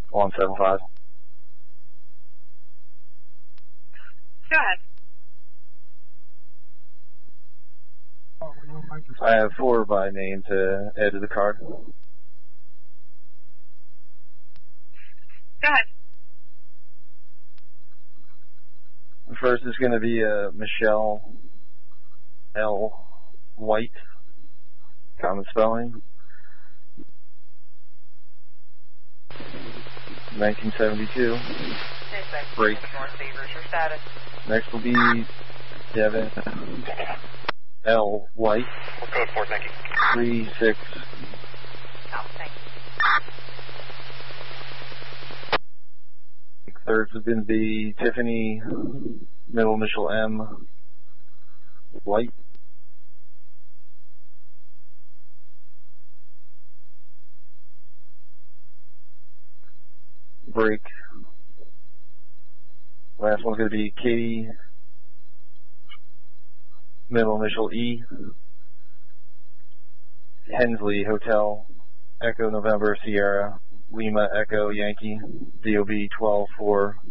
175. Go ahead. I have 4 by name to add to the card. Go ahead. The first is going to be Michelle L. White, common spelling, 1972. Break. Next will be Devin L. White, Code 4, thank you. 36. Oh, thanks. Third is going to be Tiffany, middle initial M, White. Break. Last one's going to be Katie, middle initial E, Hensley Hotel, Echo November Sierra, Lima Echo Yankee, DOB 12-4